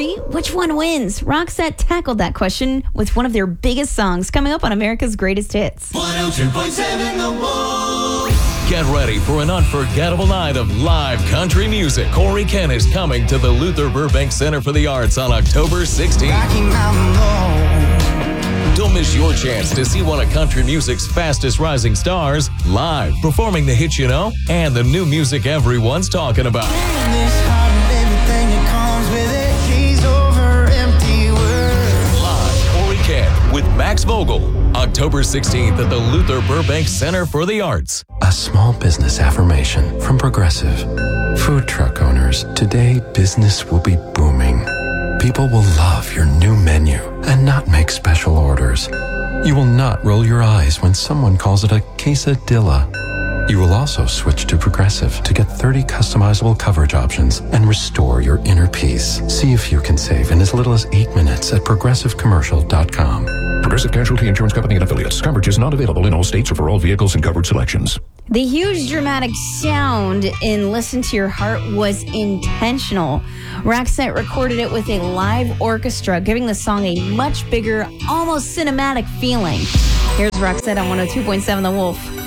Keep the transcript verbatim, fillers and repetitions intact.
three, which one wins? Roxette tackled that question with one of their biggest songs coming up on America's Greatest Hits. one oh two point seven The Wolf. Get ready for an unforgettable night of live country music. Corey Kent is coming to the Luther Burbank Center for the Arts on October sixteenth. Don't miss your chance to see one of country music's fastest rising stars live, performing the hits you know and the new music everyone's talking about. Live, Corey Kent with Max Vogel, October sixteenth at the Luther Burbank Center for the Arts. A small business affirmation from Progressive. Food truck owners, today business will be booming. People will love your new menu and not make special orders. You will not roll your eyes when someone calls it a quesadilla. You will also switch to Progressive to get thirty customizable coverage options and restore your inner peace. See if you can save in as little as eight minutes at progressive commercial dot com. Progressive Casualty Insurance Company and Affiliates. Coverage is not available in all states or for all vehicles and covered selections. The huge dramatic sound in Listen to Your Heart was intentional. Roxette recorded it with a live orchestra, giving the song a much bigger, almost cinematic feeling. Here's Roxette on one oh two point seven The Wolf.